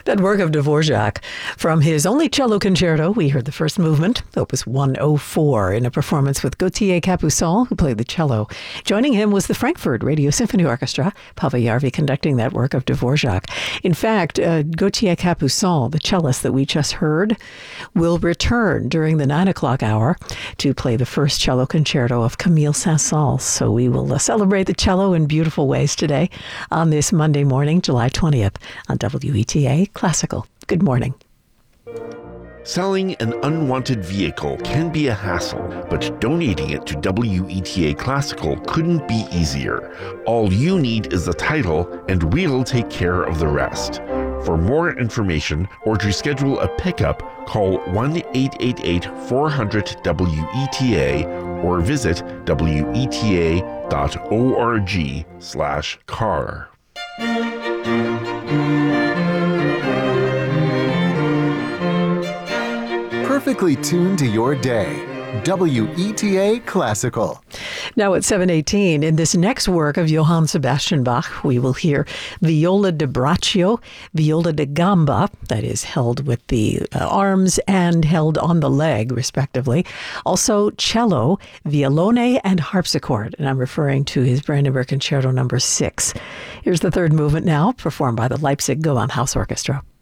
That work of Dvorak. From his only cello concerto, we heard the first movement, Opus 104, in a performance with Gauthier Capuçon, who played the cello. Joining him was the Frankfurt Radio Symphony Orchestra, Paavo Järvi conducting that work of Dvorak. In fact, Gauthier Capuçon, the cellist that we just heard, will return during the 9 o'clock hour to play the first cello concerto of Camille Saint-Saëns. So we will celebrate the cello in beautiful ways today on this Monday morning, July 20th, on WETA Classical. Good morning. Selling an unwanted vehicle can be a hassle, but donating it to WETA Classical couldn't be easier. All you need is the title, and we'll take care of the rest. For more information or to schedule a pickup, call 1-888-400-WETA or visit weta.org/car. Perfectly tuned to your day. WETA Classical. Now at 7:18, in this next work of Johann Sebastian Bach, we will hear Viola da Braccio, Viola da Gamba, that is held with the arms and held on the leg, respectively. Also cello, violone, and harpsichord, and I'm referring to his Brandenburg Concerto No. 6. Here's the third movement now, performed by the Leipzig Gewandhaus Orchestra.